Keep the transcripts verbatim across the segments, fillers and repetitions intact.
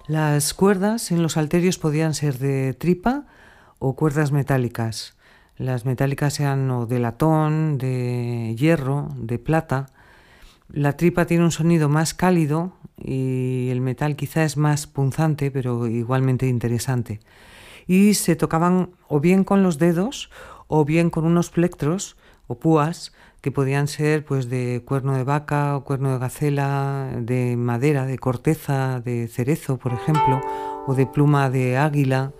Las cuerdas en los salterios podían ser de tripa o cuerdas metálicas. Las metálicas eran o de latón, de hierro, de plata. La tripa tiene un sonido más cálido y el metal quizá es más punzante, pero igualmente interesante. Y se tocaban o bien con los dedos o bien con unos plectros o púas que podían ser pues de cuerno de vaca o cuerno de gacela, de madera, de corteza, de cerezo, por ejemplo, o de pluma de águila.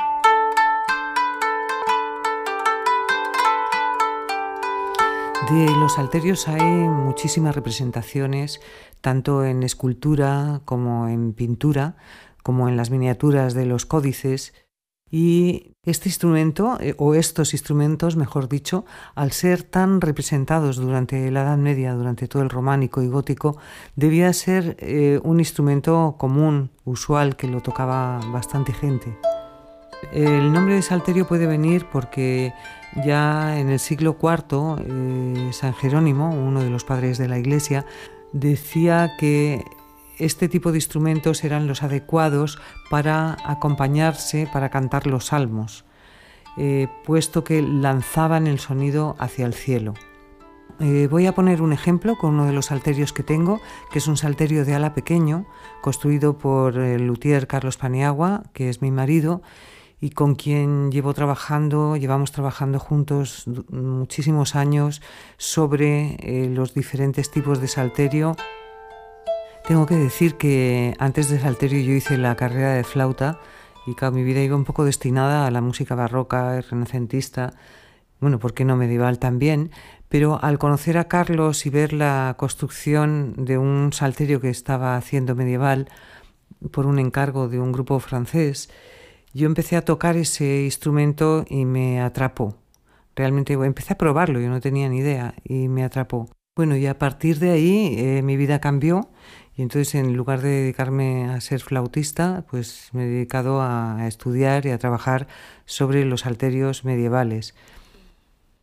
De los salterios hay muchísimas representaciones, tanto en escultura como en pintura, como en las miniaturas de los códices. Y este instrumento, eh, o estos instrumentos, mejor dicho, al ser tan representados durante la Edad Media, durante todo el románico y gótico, debía ser eh, un instrumento común, usual, que lo tocaba bastante gente. El nombre de salterio puede venir porque ya en el siglo cuarto eh, San Jerónimo, uno de los padres de la Iglesia, decía que este tipo de instrumentos eran los adecuados para acompañarse, para cantar los salmos, eh, puesto que lanzaban el sonido hacia el cielo. Eh, voy a poner un ejemplo con uno de los salterios que tengo, que es un salterio de ala pequeño, construido por el luthier Carlos Paniagua, que es mi marido, y con quien llevo trabajando, llevamos trabajando juntos muchísimos años sobre eh, los diferentes tipos de salterio. Tengo que decir que antes de salterio yo hice la carrera de flauta y claro, mi vida iba un poco destinada a la música barroca, renacentista, bueno, ¿por qué no medieval también? Pero al conocer a Carlos y ver la construcción de un salterio que estaba haciendo medieval por un encargo de un grupo francés, yo empecé a tocar ese instrumento y me atrapó. Realmente empecé a probarlo, yo no tenía ni idea y me atrapó. Bueno, y a partir de ahí eh, mi vida cambió y entonces en lugar de dedicarme a ser flautista, pues me he dedicado a, a estudiar y a trabajar sobre los salterios medievales.